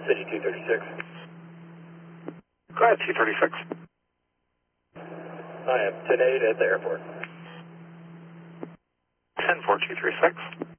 City 236. Go ahead, 236. I am 10-8 at the airport. 10-4, 236.